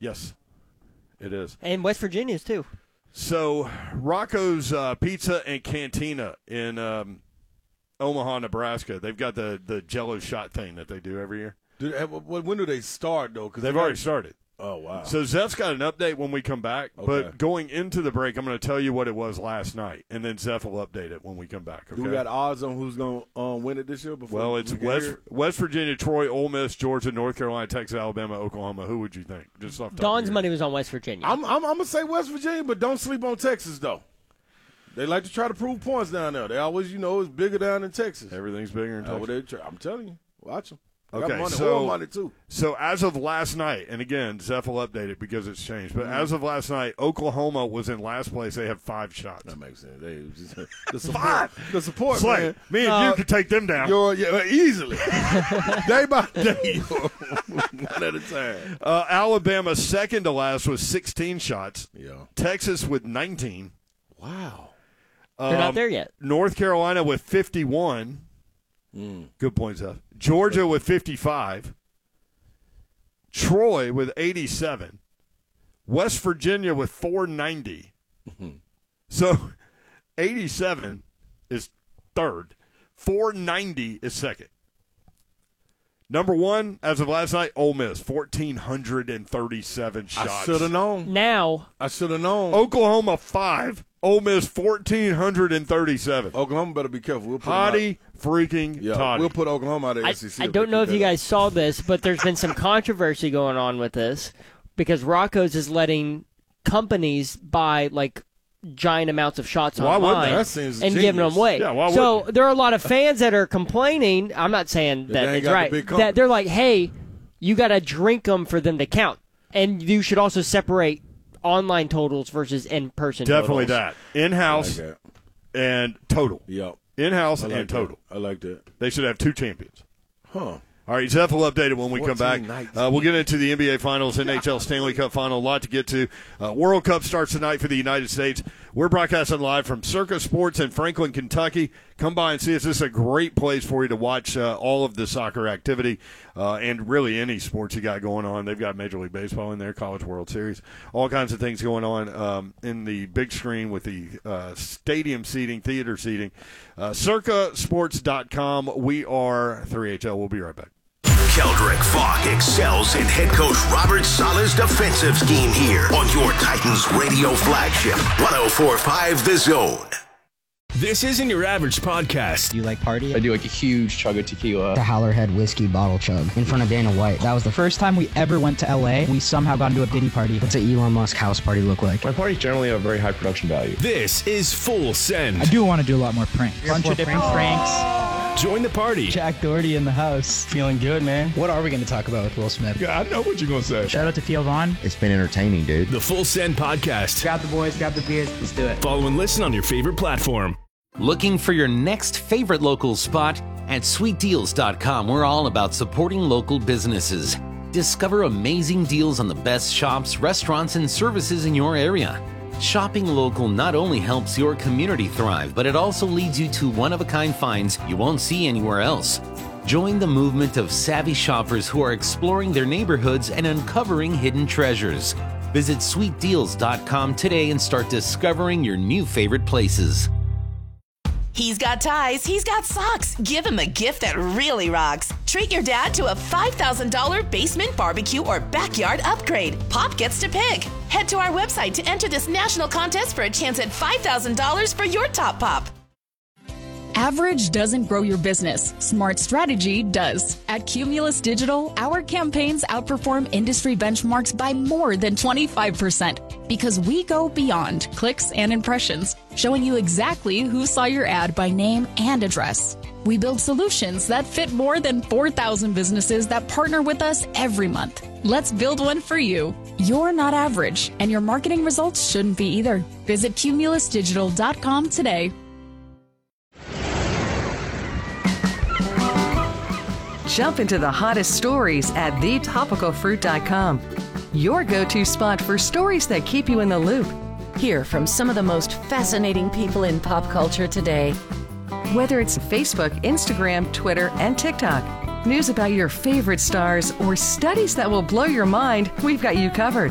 Yes, it is. And West Virginia's, too. So, Rocco's Pizza and Cantina in Omaha, Nebraska. They've got the Jell-O shot thing that they do every year. When do they start, though? They've already started. Oh, wow. So, Zeph's got an update when we come back. Okay. But going into the break, I'm going to tell you what it was last night, and then Zeph will update it when we come back. Okay? Do we got odds on who's going to win it this year? Well, it's West Virginia, Troy, Ole Miss, Georgia, North Carolina, Texas, Alabama, Oklahoma. Who would you think? Just off the top Don's of your money head. was on West Virginia. I'm going to say West Virginia, but don't sleep on Texas, though. They like to try to prove points down there. They always, it's bigger down in Texas. Everything's bigger in Texas. I'm telling you. Watch them. Okay, got money too. So as of last night, and again, Zeph will update it because it's changed, but as of last night, Oklahoma was in last place. They have 5 shots. That makes sense. The support, the support, Slay, man. me and you could take them down. Easily. Day by day. One at a time. Alabama, second to last, with 16 shots. Yeah. Texas with 19. Wow. They're not there yet. North Carolina with 51. Good point, Zeph. Georgia with 55. Troy with 87. West Virginia with 490. So 87 is third. 490 is second. Number one, as of last night, Ole Miss, 1,437 shots. I should have known. Now. I should have known. Oklahoma, 5. Ole Miss, 1,437. Oklahoma better be careful. We'll put Hottie freaking toddy. We'll put Oklahoma out of the SEC. I don't know if you guys saw this, but there's been some controversy going on with this because Rocco's is letting companies buy, giant amounts of shots online and giving them away. Yeah, so there are a lot of fans that are complaining. I'm not saying that it's right. That they're like, hey, you got to drink them for them to count. And you should also separate online totals versus in-person Definitely totals. that. In-house and total. Yep. In-house and total. I like that. They should have 2 champions. Huh. All right, Zeph will update it when we come back. We'll get into the NBA Finals, NHL Stanley Cup Final, a lot to get to. World Cup starts tonight for the United States. We're broadcasting live from Circa Sports in Franklin, Kentucky. Come by and see us. This is a great place for you to watch all of the soccer activity and really any sports you got going on. They've got Major League Baseball in there, College World Series, all kinds of things going on in the big screen with the stadium seating, theater seating. CircaSports.com. We are 3HL. We'll be right back. Keldrick Falk excels in head coach Robert Saleh's defensive scheme here on your Titans radio flagship, 104.5 The Zone. This isn't your average podcast. Do you like party? I do like a huge chug of tequila. The Howlerhead whiskey bottle chug in front of Dana White. That was the first time we ever went to LA. We somehow got into a Diddy party. What's an Elon Musk house party look like? My parties generally have very high production value. This is Full Send. I do want to do a lot more pranks. A bunch of different pranks. Join the party. Jack Doherty in the house. Feeling good, man. What are we going to talk about with Will Smith? Yeah, I know what you're going to say. Shout out to Theo Vaughn. It's been entertaining, dude. The Full Send Podcast. Grab the boys, grab the beers. Let's do it. Follow and listen on your favorite platform. Looking for your next favorite local spot? At sweetdeals.com, we're all about supporting local businesses. Discover amazing deals on the best shops, restaurants, and services in your area. Shopping local not only helps your community thrive, but it also leads you to one-of-a-kind finds you won't see anywhere else. Join the movement of savvy shoppers who are exploring their neighborhoods and uncovering hidden treasures. Visit sweetdeals.com today and start discovering your new favorite places. He's got ties, he's got socks. Give him a gift that really rocks. Treat your dad to a $5,000 basement barbecue or backyard upgrade. Pop gets to pick. Head to our website to enter this national contest for a chance at $5,000 for your top pop. Average doesn't grow your business. Smart strategy does. At Cumulus Digital, our campaigns outperform industry benchmarks by more than 25% because we go beyond clicks and impressions, showing you exactly who saw your ad by name and address. We build solutions that fit more than 4,000 businesses that partner with us every month. Let's build one for you. You're not average, and your marketing results shouldn't be either. Visit cumulusdigital.com today. Jump into the hottest stories at thetopicalfruit.com. Your go-to spot for stories that keep you in the loop. Hear from some of the most fascinating people in pop culture today. Whether it's Facebook, Instagram, Twitter, and TikTok. News about your favorite stars or studies that will blow your mind, we've got you covered.